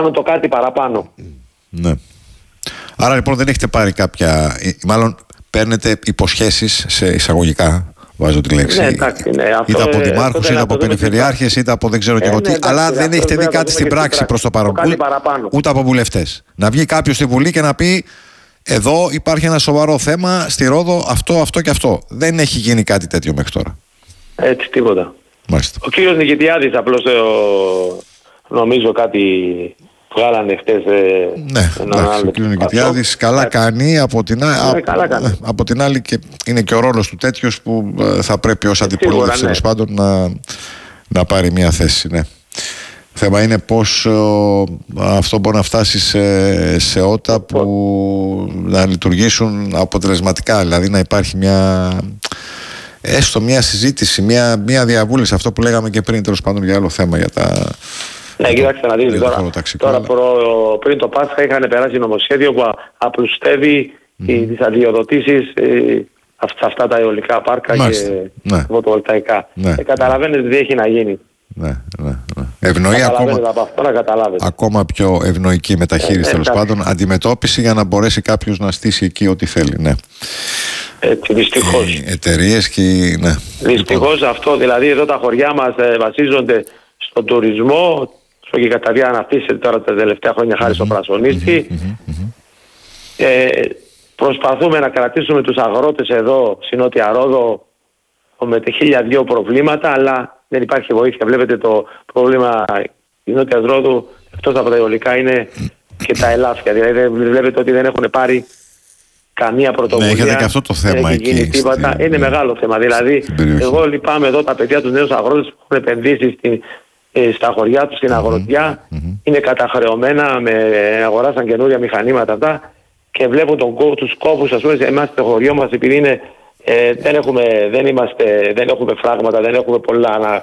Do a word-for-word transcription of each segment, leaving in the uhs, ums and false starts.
κάνουν το κάτι παραπάνω. Ναι. Άρα λοιπόν δεν έχετε πάρει κάποια, μάλλον παίρνετε υποσχέσεις σε εισαγωγικά, βάζω τη λέξη, Ναι, εντάξει, ναι, αυτό, είτε από ε, δημάρχους, είτε από περιφερειάρχες, είτε από δεν ξέρω και ε, εγώ ναι, τι, εντάξει, αλλά αυτό δεν έχετε δει βέβαια κάτι το στην δούμε και πράξη προς το παρόν, το κάτι ούτε, παραπάνω. ούτε από βουλευτές. Να βγει κάποιος στη Βουλή και να πει εδώ υπάρχει ένα σοβαρό θέμα στη Ρόδο, αυτό, αυτό και αυτό. Δεν έχει γίνει κάτι τέτοιο μέχρι τώρα. Έτσι, τίποτα. Μάλιστα. Ο κύριος Νικητιάδης απλώς ε, ο, νομίζω κάτι βγάλανε χτες. Ε, ναι, εντάξει, ο κύριος Νικητιάδης καλά ε, κάνει, από την, α, ε, καλά κάνει. από την άλλη και είναι και ο ρόλος του τέτοιος που ε, θα πρέπει ως αντιπολίτευση τέλος πάντων να, να πάρει μια θέση, ναι. Θέμα είναι πώς ο, αυτό μπορεί να φτάσει σε, σε ότα που να λειτουργήσουν αποτελεσματικά, δηλαδή να υπάρχει μια, έστω μια συζήτηση, μια, μια διαβούλευση, αυτό που λέγαμε και πριν τέλος πάντων για άλλο θέμα, για τα... Ναι, κοιτάξτε να δείτε τώρα, τώρα προ, πριν το Πάσχα είχαν περάσει νομοσχέδιο που απλουστεύει mm-hmm. τις αδειοδοτήσεις ε, αυτά, αυτά τα αιωλικά πάρκα. Μάλιστα. Και ναι. φωτοβολταϊκά. Ναι. Ε, καταλαβαίνετε τι έχει να γίνει. Ναι, ναι, ναι. Ευνοεί ακόμα, αυτό, ακόμα πιο ευνοϊκή μεταχείριση, ε, τέλος πάντων, αντιμετώπιση για να μπορέσει κάποιος να στήσει εκεί ό,τι θέλει. Ναι. Έτσι, δυστυχώς. Ε, εταιρείες και... Ναι. Δυστυχώς λοιπόν. Αυτό, δηλαδή εδώ τα χωριά μας ε, βασίζονται στον τουρισμό, στο και κατά βία αναπτύσσεται τώρα τα τελευταία χρόνια χάρη mm-hmm. στο Πρασονίστη. Mm-hmm. Mm-hmm. Ε, προσπαθούμε να κρατήσουμε τους αγρότες εδώ, στην Νότια Ρόδο, με τη χίλια δυο προβλήματα, αλλά δεν υπάρχει βοήθεια. Βλέπετε το πρόβλημα η Νότια Ρόδου, εκτός από τα αιωλικά, είναι και τα ελάφια. Δηλαδή βλέπετε ότι δεν έχουν πάρει καμία πρωτοβουλία. Ναι, έχετε και αυτό το θέμα εκεί. Γίνει τίποτα. Στην... Είναι μεγάλο θέμα. Δηλαδή, εγώ λυπάμαι εδώ τα παιδιά, τους νέους αγρότες που έχουν επενδύσει στην, ε, στα χωριά τους, στην mm-hmm. αγροτιά, mm-hmm. είναι καταχρεωμένα, με, αγοράσαν καινούρια μηχανήματα αυτά και βλέπουν τον, τους κόπους, ας πούμε, εμάς στο χωριό μας, επειδή είναι, ε, δεν, έχουμε, δεν, είμαστε, δεν έχουμε φράγματα, δεν έχουμε πολλά να,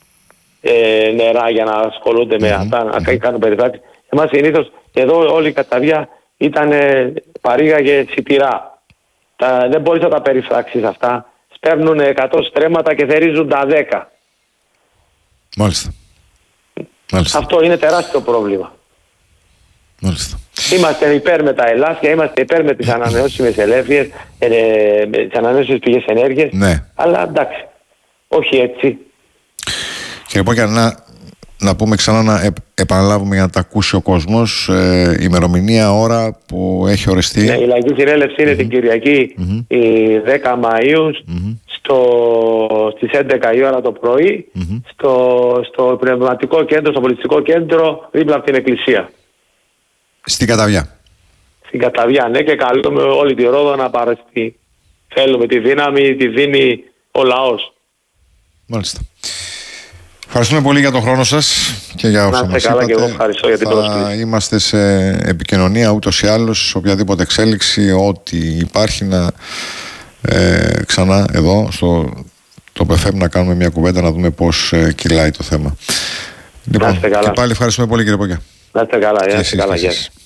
ε, νερά για να ασχολούνται mm-hmm. με αυτά, να mm-hmm. κάνουν περιφράσεις. Εμάς συνήθως εδώ όλη η καταβιά ήταν ε, παρήγαγε σιτηρά. Τα, δεν μπορείς να τα περιφράξεις αυτά. Σπέρνουν εκατό στρέμματα και θερίζουν τα δέκα. Μάλιστα. Μάλιστα. Αυτό είναι τεράστιο πρόβλημα. Μάλιστα. Είμαστε υπέρ με τα ελάφια, είμαστε υπέρ με τις ανανεώσιμες ελεύθερες, ε, ε, τις ανανεώσιμες πηγές ενέργειας. Ναι. Αλλά εντάξει, όχι έτσι. Και λοιπόν για να, να πούμε ξανά, να επ, επαναλάβουμε για να τα ακούσει ο κόσμος, ε, ημερομηνία, ώρα που έχει οριστεί. Ναι, η Λαϊκή Συνέλευση είναι mm-hmm. την Κυριακή mm-hmm. η δέκα Μαΐου mm-hmm. στο, στις έντεκα η ώρα το πρωί mm-hmm. στο, στο πνευματικό κέντρο, στο πολιτιστικό κέντρο δίπλα από την εκκλησία. Στην Καταβιά. Στην Καταβιά, ναι, και καλούμε όλη τη Ρόδο να παραστεί. Θέλουμε τη δύναμη, τη δίνει ο λαός. Μάλιστα. Ευχαριστούμε πολύ για τον χρόνο σας και για όσα μας είπατε. Και εγώ ευχαριστώ για την πρόσκληση. Θα είμαστε σε επικοινωνία ούτως ή άλλως, σε οποιαδήποτε εξέλιξη, ό,τι υπάρχει, να ε, ξανά εδώ στο το πι εφ εμ να κάνουμε μια κουβέντα, να δούμε πώς ε, κυλάει το θέμα. Λοιπόν, και πάλι ευχαριστούμε πολύ, κύριε Πόκια. Να είστε καλά, να είστε καλά, γεια.